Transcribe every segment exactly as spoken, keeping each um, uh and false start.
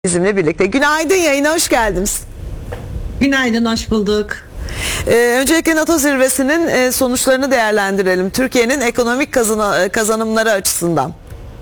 Bizimle birlikte. Günaydın, yayına hoş geldiniz. Günaydın, hoş bulduk. Ee, öncelikle NATO zirvesinin e, sonuçlarını değerlendirelim. Türkiye'nin ekonomik kazana, kazanımları açısından.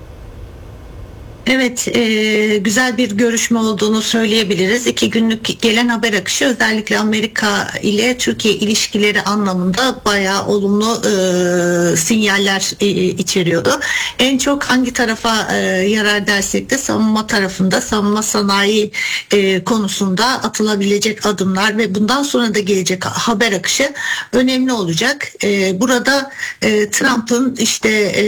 Evet, e, güzel bir görüşme olduğunu söyleyebiliriz. İki günlük gelen haber akışı özellikle Amerika ile Türkiye ilişkileri anlamında bayağı olumlu e, sinyaller e, içeriyordu. En çok hangi tarafa e, yarar dersek de savunma tarafında, savunma sanayi e, konusunda atılabilecek adımlar ve bundan sonra da gelecek haber akışı önemli olacak. E, burada e, Trump'ın işte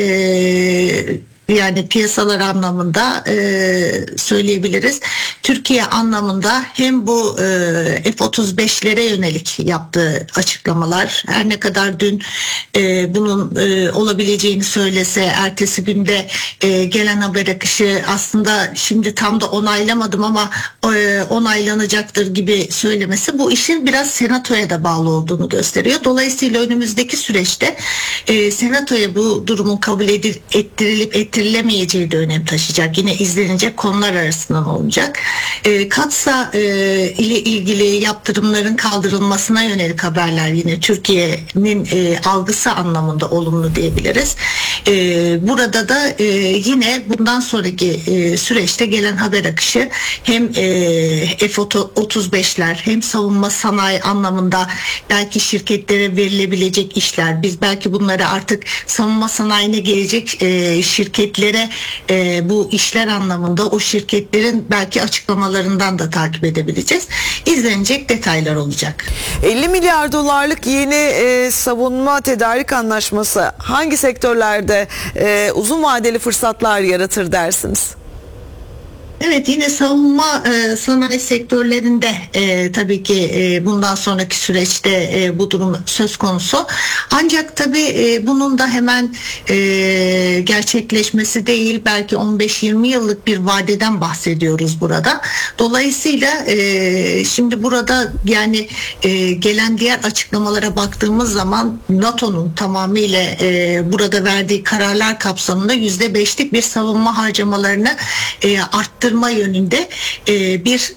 e, yani piyasalar anlamında e, söyleyebiliriz. Türkiye anlamında hem bu e, F otuz beşlere yönelik yaptığı açıklamalar, her ne kadar dün e, bunun e, olabileceğini söylese, ertesi günde e, gelen haber akışı aslında şimdi tam da onaylamadım ama e, onaylanacaktır gibi söylemesi bu işin biraz senatoya da bağlı olduğunu gösteriyor. Dolayısıyla önümüzdeki süreçte e, senatoya bu durumun kabul edil, ettirilip ettirilemeyeceği de önem taşıyacak. Yine izlenecek konular arasından olacak. E, Katsa e, ile ilgili yaptırımların kaldırılmasına yönelik haberler yine Türkiye'nin e, algısı anlamında olumlu diyebiliriz. E, burada da e, yine bundan sonraki e, süreçte gelen haber akışı hem e, F otuz beşler hem savunma sanayi anlamında belki şirketlere verilebilecek işler, biz belki bunları artık savunma sanayine gelecek e, şirketlere e, bu işler anlamında o şirketlerin belki açıklamalarından da takip edebileceğiz. İzlenecek detaylar olacak. elli milyar dolarlık yeni e, savunma tedarik anlaşması hangi sektörlerde e, uzun vadeli fırsatlar yaratır dersiniz? Evet, yine savunma e, sanayi sektörlerinde e, tabii ki e, bundan sonraki süreçte e, bu durum söz konusu. Ancak tabii e, bunun da hemen e, gerçekleşmesi değil, belki on beş yirmi yıllık bir vadeden bahsediyoruz burada. Dolayısıyla e, şimdi burada yani e, gelen diğer açıklamalara baktığımız zaman NATO'nun tamamıyla e, burada verdiği kararlar kapsamında yüzde beşlik bir savunma harcamalarını e, arttırmaktadır yönünde e, bir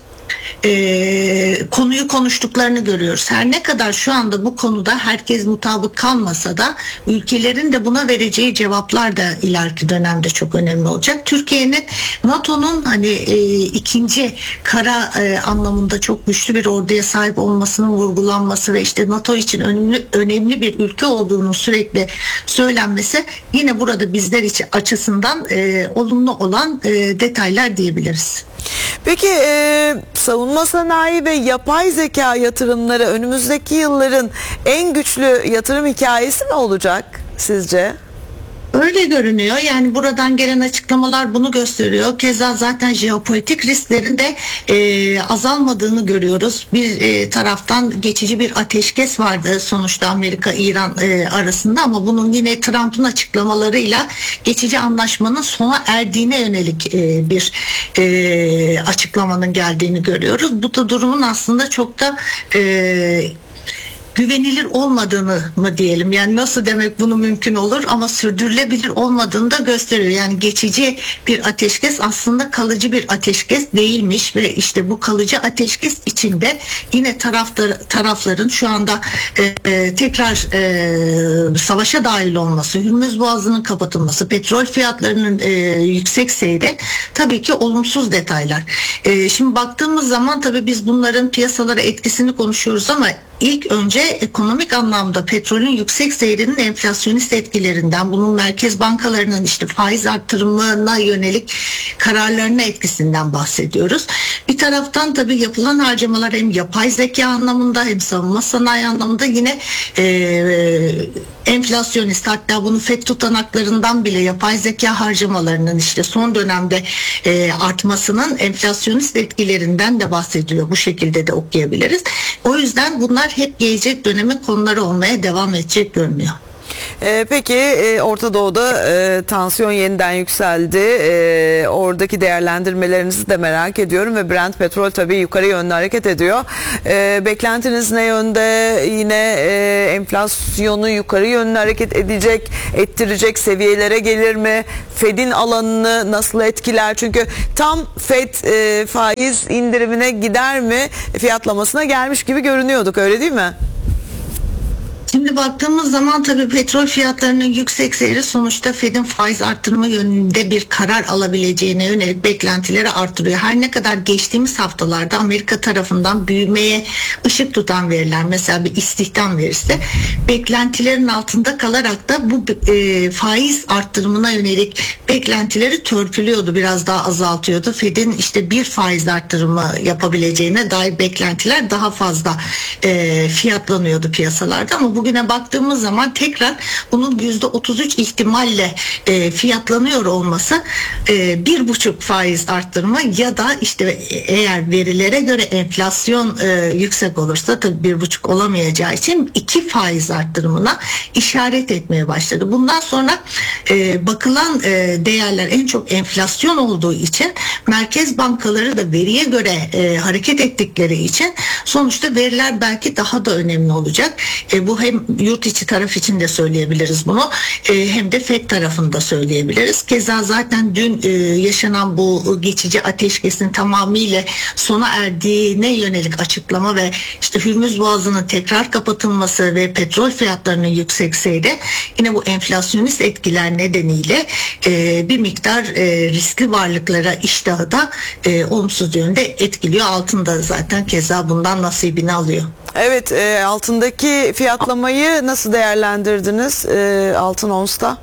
e, konuyu konuştuklarını görüyoruz. Her ne kadar şu anda bu konuda herkes mutabık kalmasa da ülkelerin de buna vereceği cevaplar da ileriki dönemde çok önemli olacak. Türkiye'nin NATO'nun hani e, ikinci kara e, anlamında çok güçlü bir orduya sahip olmasının vurgulanması ve işte NATO için önemli önemli bir ülke olduğunu sürekli söylenmesi yine burada bizler için açısından e, olumlu olan e, detaylar diyebiliriz. Peki e, savunma sanayi ve yapay zeka yatırımları önümüzdeki yılların en güçlü yatırım hikayesi mi olacak sizce? Öyle görünüyor. Yani buradan gelen açıklamalar bunu gösteriyor. Keza zaten jeopolitik risklerin de e, azalmadığını görüyoruz. Bir e, taraftan geçici bir ateşkes vardı sonuçta Amerika-İran e, arasında ama bunun yine Trump'ın açıklamalarıyla geçici anlaşmanın sona erdiğine yönelik e, bir e, açıklamanın geldiğini görüyoruz. Bu da durumun aslında çok da e, güvenilir olmadığını mı diyelim, yani nasıl demek bunu mümkün olur ama sürdürülebilir olmadığını da gösteriyor. Yani geçici bir ateşkes aslında kalıcı bir ateşkes değilmiş ve işte bu kalıcı ateşkes içinde yine taraftar, tarafların şu anda e, e, tekrar e, savaşa dahil olması, Hürmüz Boğazı'nın kapatılması, petrol fiyatlarının e, yüksek seyri tabii ki olumsuz detaylar. E, şimdi baktığımız zaman tabii biz bunların piyasalara etkisini konuşuyoruz ama İlk önce ekonomik anlamda petrolün yüksek seyrinin enflasyonist etkilerinden, bunun merkez bankalarının işte faiz arttırımına yönelik kararlarına etkisinden bahsediyoruz. Bir taraftan tabii yapılan harcamalar hem yapay zeka anlamında hem savunma sanayi anlamında yine e, enflasyonist, hatta bunu F E D tutanaklarından bile yapay zeka harcamalarının işte son dönemde e, artmasının enflasyonist etkilerinden de bahsediyor. Bu şekilde de okuyabiliriz. O yüzden bunlar hep gelecek dönemin konuları olmaya devam edecek görünüyor. Ee, peki e, Orta Doğu'da e, tansiyon yeniden yükseldi. E, oradaki değerlendirmelerinizi de merak ediyorum ve Brent petrol tabii yukarı yönlü hareket ediyor. E, beklentiniz ne yönde? Yine e, enflasyonu yukarı yönlü hareket edecek, ettirecek seviyelere gelir mi? Fed'in alanını nasıl etkiler? Çünkü tam Fed e, faiz indirimine gider mi fiyatlamasına gelmiş gibi görünüyorduk, öyle değil mi? Şimdi baktığımız zaman tabii petrol fiyatlarının yüksek seyri sonuçta Fed'in faiz arttırma yönünde bir karar alabileceğine yönelik beklentileri artırıyor. Her ne kadar geçtiğimiz haftalarda Amerika tarafından büyümeye ışık tutan veriler, mesela bir istihdam verisi, beklentilerin altında kalarak da bu e, faiz arttırımına yönelik beklentileri törpülüyordu, biraz daha azaltıyordu. Fed'in işte bir faiz arttırımı yapabileceğine dair beklentiler daha fazla e, fiyatlanıyordu piyasalarda, ama bugüne baktığımız zaman tekrar bunun yüzde otuz üç ihtimalle e, fiyatlanıyor olması e, bir buçuk faiz arttırma ya da işte eğer verilere göre enflasyon e, yüksek olursa tabii bir buçuk olamayacağı için iki faiz arttırımına işaret etmeye başladı. Bundan sonra e, bakılan e, değerler en çok enflasyon olduğu için merkez bankaları da veriye göre e, hareket ettikleri için sonuçta veriler belki daha da önemli olacak. E, bu hem yurt içi taraf için de söyleyebiliriz bunu, e, hem de Fed tarafında söyleyebiliriz. Keza zaten dün e, yaşanan bu geçici ateşkesin tamamıyla sona erdiğine yönelik açıklama ve işte Hürmüz Boğazı'nın tekrar kapatılması ve petrol fiyatlarının yüksek seyri yine bu enflasyonist etkiler nedeniyle e, bir miktar e, riskli varlıklara iştahı da e, olumsuz yönde etkiliyor. Altın da zaten keza bundan nasibini alıyor. Evet, e, altındaki fiyatlamayı nasıl değerlendirdiniz e, altın onsta?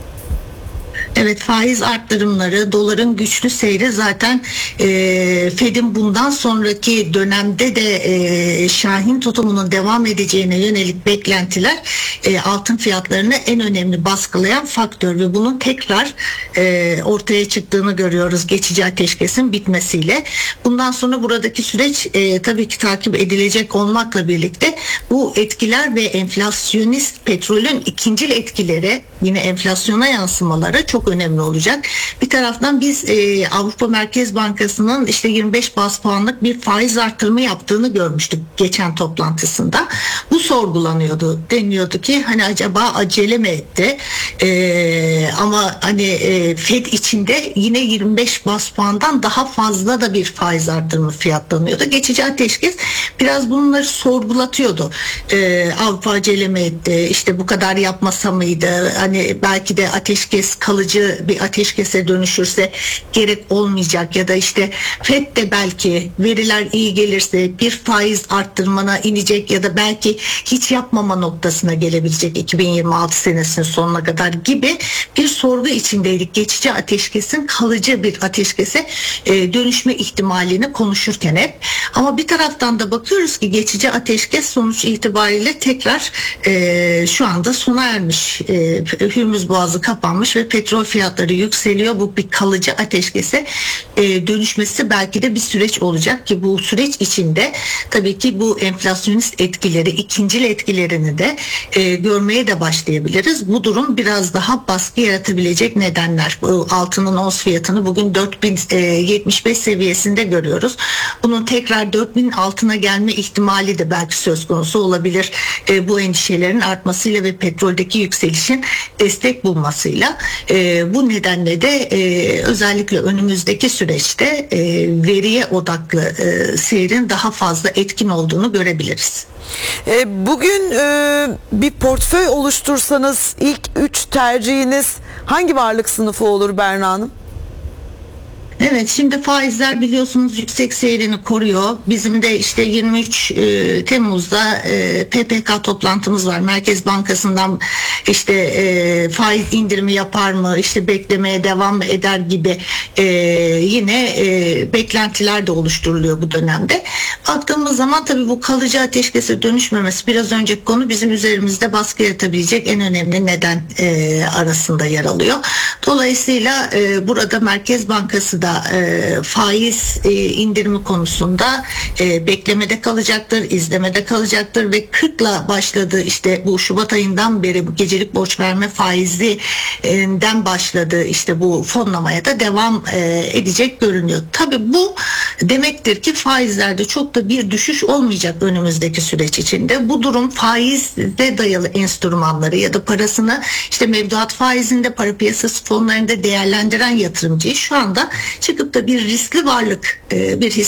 Evet, faiz arttırımları, doların güçlü seyri zaten e, Fed'in bundan sonraki dönemde de e, şahin tutumunun devam edeceğine yönelik beklentiler e, altın fiyatlarını en önemli baskılayan faktör ve bunun tekrar e, ortaya çıktığını görüyoruz geçici ateşkesin bitmesiyle. Bundan sonra buradaki süreç e, tabii ki takip edilecek olmakla birlikte bu etkiler ve enflasyonist petrolün ikincil etkileri, yine enflasyona yansımaları çok önemli olacak. Bir taraftan biz e, Avrupa Merkez Bankası'nın işte yirmi beş baz puanlık bir faiz artırımı yaptığını görmüştük geçen toplantısında. Bu sorgulanıyordu. Deniyordu ki hani acaba acele mi etti? E, ama hani e, Fed içinde yine yirmi beş baz puandan daha fazla da bir faiz artırımı fiyatlanıyordu. Geçici ateşkes biraz bunları sorgulatıyordu. E, Avrupa acele mi etti? İşte bu kadar yapmasa mıydı? Hani belki de ateşkes kalıcı bir ateşkese dönüşürse gerek olmayacak ya da işte Fed de belki veriler iyi gelirse bir faiz arttırmana inecek ya da belki hiç yapmama noktasına gelebilecek iki bin yirmi altı senesinin sonuna kadar gibi bir sorgu içindeydik. Geçici ateşkesin kalıcı bir ateşkese e, dönüşme ihtimalini konuşurken hep. Ama bir taraftan da bakıyoruz ki geçici ateşkes sonuç itibariyle tekrar e, şu anda sona ermiş. E, Hürmüz Boğazı kapanmış ve petrol fiyatları yükseliyor. Bu bir kalıcı ateşkese e, dönüşmesi belki de bir süreç olacak ki bu süreç içinde tabii ki bu enflasyonist etkileri, ikincil etkilerini de e, görmeye de başlayabiliriz. Bu durum biraz daha baskı yaratabilecek nedenler. Bu altının ons fiyatını bugün dört bin yetmiş beş seviyesinde görüyoruz. Bunun tekrar dört bin altına gelme ihtimali de belki söz konusu olabilir. E, bu endişelerin artmasıyla ve petroldeki yükselişin destek bulmasıyla. E, bu nedenle de e, özellikle önümüzdeki süreçte e, veriye odaklı e, seyrin daha fazla etkin olduğunu görebiliriz. E, bugün e, bir portföy oluştursanız ilk üç tercihiniz hangi varlık sınıfı olur Berna Hanım? Evet, şimdi faizler biliyorsunuz yüksek seyrini koruyor. Bizim de işte yirmi üç e, Temmuz'da e, P P K toplantımız var. Merkez Bankası'ndan işte e, faiz indirimi yapar mı, işte beklemeye devam mı eder gibi e, yine e, beklentiler de oluşturuluyor bu dönemde. Baktığımız zaman tabii bu kalıcı ateşkese dönüşmemesi, biraz önceki konu, bizim üzerimizde baskı yaratabilecek en önemli neden e, arasında yer alıyor. Dolayısıyla e, burada Merkez Bankası da da e, faiz e, indirimi konusunda e, beklemede kalacaktır, izlemede kalacaktır ve kırkla başladı işte bu Şubat ayından beri bu gecelik borç verme faizinden başladı işte bu fonlamaya da devam e, edecek görünüyor. Tabii bu demektir ki faizlerde çok da bir düşüş olmayacak önümüzdeki süreç içinde. Bu durum faizde dayalı enstrümanları ya da parasını işte mevduat faizinde, para piyasası fonlarında değerlendiren yatırımcıyı şu anda çıkıp da bir riskli varlık, bir hisse